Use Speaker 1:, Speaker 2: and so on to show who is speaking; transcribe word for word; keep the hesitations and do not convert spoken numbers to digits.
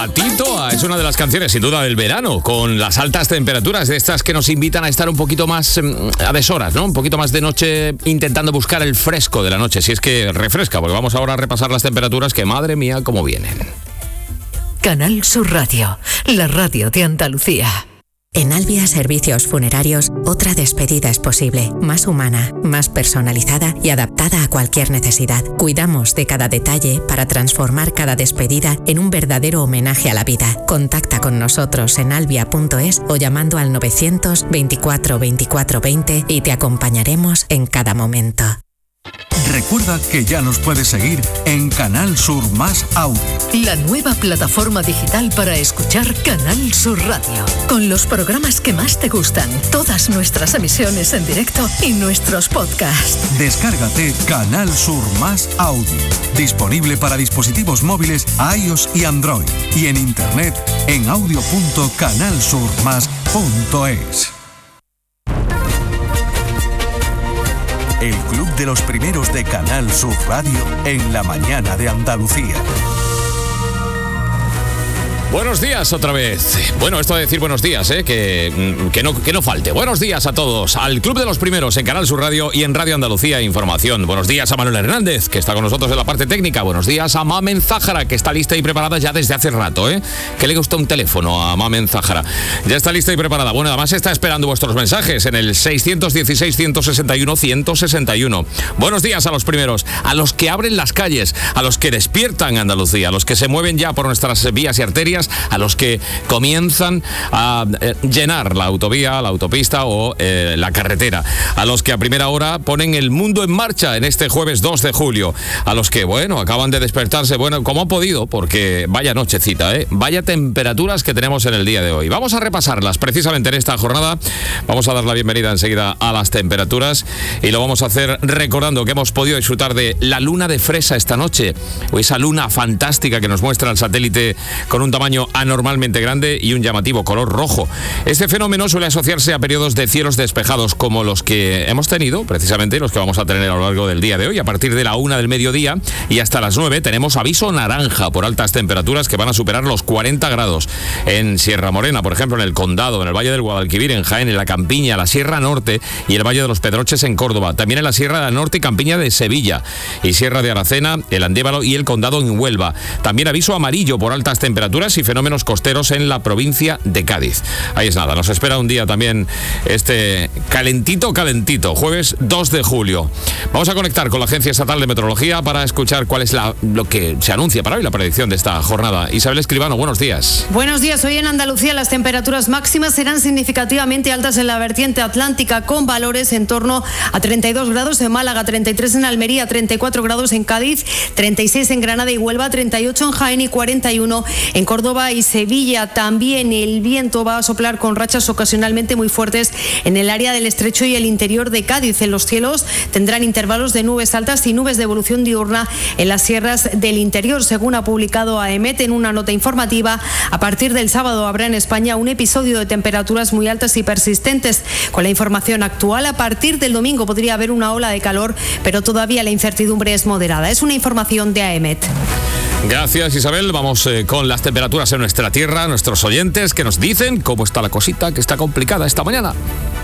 Speaker 1: Patito es una de las canciones, sin duda, del verano, con las altas temperaturas de estas que nos invitan a estar un poquito más a deshoras, ¿no? Un poquito más de noche, intentando buscar el fresco de la noche, si es que refresca, porque vamos ahora a repasar las temperaturas que, madre mía, cómo vienen.
Speaker 2: Canal Sur Radio, la radio de Andalucía.
Speaker 3: En Albia Servicios Funerarios, otra despedida es posible, más humana, más personalizada y adaptada a cualquier necesidad. Cuidamos de cada detalle para transformar cada despedida en un verdadero homenaje a la vida. Contacta con nosotros en albia punto es o llamando al novecientos veinticuatro veinticuatro veinte y te acompañaremos en cada momento.
Speaker 4: Recuerda que ya nos puedes seguir en Canal Sur Más Audio,
Speaker 2: la nueva plataforma digital para escuchar Canal Sur Radio, con los programas que más te gustan, todas nuestras emisiones en directo y nuestros podcasts.
Speaker 4: Descárgate Canal Sur Más Audio, disponible para dispositivos móviles iOS y Android, y en internet en audio punto canal sur más punto es. El Club de los Primeros de Canal Sur Radio en la mañana de Andalucía.
Speaker 1: Buenos días otra vez. Bueno, esto de decir buenos días, ¿eh? que, que, no, que no falte. Buenos días a todos. Al Club de los Primeros en Canal Sur Radio y en Radio Andalucía Información. Buenos días a Manuel Hernández, que está con nosotros en la parte técnica. Buenos días a Mamen Zájara, que está lista y preparada ya desde hace rato. ¿eh? Que le gusta un teléfono a Mamen Zájara. Ya está lista y preparada. Bueno, además está esperando vuestros mensajes en el seiscientos dieciséis, ciento sesenta y uno, ciento sesenta y uno. Buenos días a los primeros, a los que abren las calles, a los que despiertan Andalucía, a los que se mueven ya por nuestras vías y arterias, a los que comienzan a eh, llenar la autovía, la autopista o eh, la carretera, a los que a primera hora ponen el mundo en marcha en este jueves dos de julio, a los que, bueno, acaban de despertarse, bueno, como han podido, porque vaya nochecita, ¿eh? Vaya temperaturas que tenemos en el día de hoy. Vamos a repasarlas precisamente en esta jornada. Vamos a dar la bienvenida enseguida a las temperaturas y lo vamos a hacer recordando que hemos podido disfrutar de la luna de fresa esta noche, o esa luna fantástica que nos muestra el satélite con un tamaño anormalmente grande y un llamativo color rojo. Este fenómeno suele asociarse a periodos de cielos despejados como los que hemos tenido, precisamente los que vamos a tener a lo largo del día de hoy. A partir de la una del mediodía y hasta las nueve tenemos aviso naranja por altas temperaturas que van a superar los cuarenta grados. En Sierra Morena, por ejemplo, en el Condado, en el Valle del Guadalquivir, en Jaén, en la Campiña, la Sierra Norte y el Valle de los Pedroches en Córdoba. También en la Sierra Norte y Campiña de Sevilla y Sierra de Aracena, el Andévalo y el Condado en Huelva. También aviso amarillo por altas temperaturas y fenómenos costeros en la provincia de Cádiz. Ahí es nada, nos espera un día también este calentito, calentito, jueves dos de julio. Vamos a conectar con la Agencia Estatal de Meteorología para escuchar cuál es la, lo que se anuncia para hoy, la predicción de esta jornada. Isabel Escribano, buenos días.
Speaker 5: Buenos días. Hoy en Andalucía las temperaturas máximas serán significativamente altas en la vertiente atlántica, con valores en torno a treinta y dos grados en Málaga, treinta y tres en Almería, treinta y cuatro grados en Cádiz, treinta y seis en Granada y Huelva, treinta y ocho en Jaén y cuarenta y uno en Córdoba y Sevilla. También el viento va a soplar con rachas ocasionalmente muy fuertes en el área del Estrecho y el interior de Cádiz. En los cielos tendrán intervalos de nubes altas y nubes de evolución diurna en las sierras del interior. Según ha publicado A E M E T en una nota informativa, a partir del sábado habrá en España un episodio de temperaturas muy altas y persistentes. Con la información actual, a partir del domingo podría haber una ola de calor, pero todavía la incertidumbre es moderada. Es una información de A E M E T.
Speaker 1: Gracias, Isabel. Vamos eh, con las temperaturas en nuestra tierra, nuestros oyentes que nos dicen cómo está la cosita, que está complicada esta mañana.